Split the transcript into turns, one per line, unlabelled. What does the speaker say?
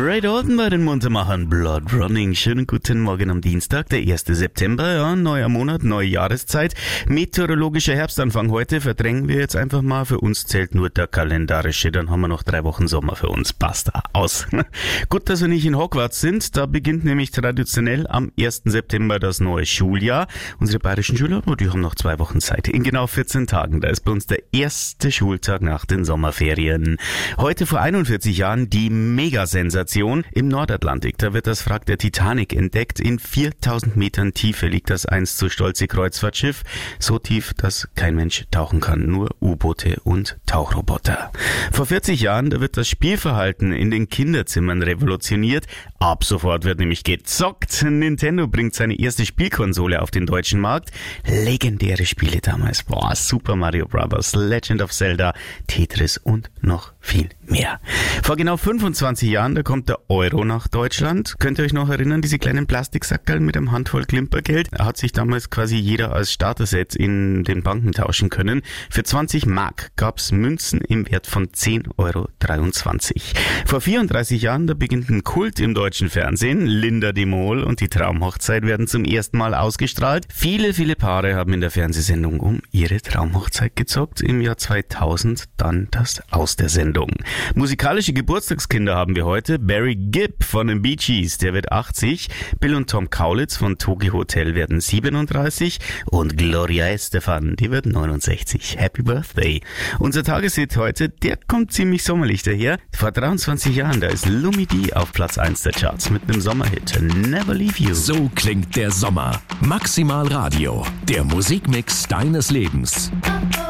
Ray Dalton bei den Muntermachern, Blood Running. Schönen guten Morgen am Dienstag, der 1. September. Ja, neuer Monat, neue Jahreszeit. Meteorologischer Herbstanfang heute verdrängen wir jetzt einfach mal. Für uns zählt nur der kalendarische. Dann haben wir noch 3 Wochen Sommer für uns. Basta, aus. Gut, dass wir nicht in Hogwarts sind. Da beginnt nämlich traditionell am 1. September das neue Schuljahr. Unsere bayerischen Schüler, die haben noch 2 Wochen Zeit. In genau 14 Tagen. Da ist bei uns der erste Schultag nach den Sommerferien. Heute vor 41 Jahren die Megasensation im Nordatlantik. Da wird das Wrack der Titanic entdeckt. In 4000 Metern Tiefe liegt das einst so stolze Kreuzfahrtschiff. So tief, dass kein Mensch tauchen kann. Nur U-Boote und Tauchroboter. Vor 40 Jahren, da wird das Spielverhalten in den Kinderzimmern revolutioniert. Ab sofort wird nämlich gezockt. Nintendo bringt seine erste Spielkonsole auf den deutschen Markt. Legendäre Spiele damals. Boah, Super Mario Bros., Legend of Zelda, Tetris und noch viel mehr. Vor genau 25 Jahren, da kommt der Euro nach Deutschland. Könnt ihr euch noch erinnern, diese kleinen Plastiksackerl mit einem Handvoll Klimpergeld? Hat sich damals quasi jeder als Starter-Set in den Banken tauschen können. Für 20 Mark gab's Münzen im Wert von 10,23 €. Vor 34 Jahren, da beginnt ein Kult im deutschen Fernsehen. Linda de Mol und die Traumhochzeit werden zum ersten Mal ausgestrahlt. Viele, viele Paare haben in der Fernsehsendung um ihre Traumhochzeit gezockt. Im Jahr 2000 dann das Aus der Sendung. Musikalische Geburtstagskinder haben wir heute. Barry Gibb von den Bee Gees, der wird 80. Bill und Tom Kaulitz von Tokyo Hotel werden 37. Und Gloria Estefan, die wird 69. Happy Birthday. Unser Tageshit heute, der kommt ziemlich sommerlich daher. Vor 23 Jahren, da ist Lumidee auf Platz 1 der Charts mit einem Sommerhit. Never Leave You.
So klingt der Sommer. Maximal Radio, der Musikmix deines Lebens.